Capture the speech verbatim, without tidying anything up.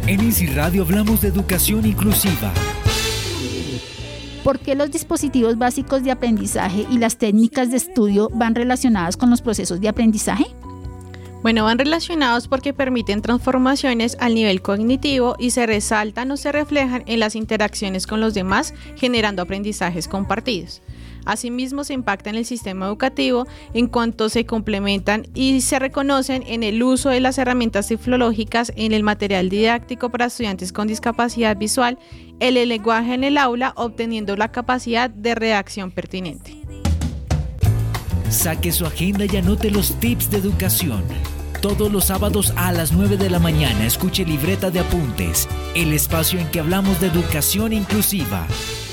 En Easy Radio hablamos de educación inclusiva. ¿Por qué los dispositivos básicos de aprendizaje y las técnicas de estudio van relacionadas con los procesos de aprendizaje? Bueno, van relacionados porque permiten transformaciones al nivel cognitivo y se resaltan o se reflejan en las interacciones con los demás, generando aprendizajes compartidos. Asimismo, se impacta en el sistema educativo en cuanto se complementan y se reconocen en el uso de las herramientas tecnológicas en el material didáctico para estudiantes con discapacidad visual, en el lenguaje en el aula, obteniendo la capacidad de redacción pertinente. Saque su agenda y anote los tips de educación. Todos los sábados a las nueve de la mañana escuche Libreta de Apuntes, el espacio en que hablamos de educación inclusiva.